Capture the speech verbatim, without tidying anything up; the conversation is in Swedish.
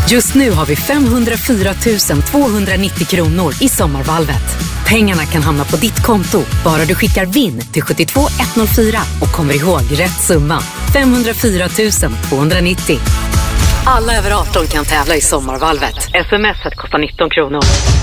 Just nu har vi femhundrafyra tusen tvåhundranittio kronor i sommarvalvet. Pengarna kan hamna på ditt konto, bara du skickar vinn till sju två ett noll fyra och kommer ihåg rätt summa. femhundrafyra tusen tvåhundranittio. Alla över arton kan tävla i sommarvalvet. Smset kostar nitton kronor.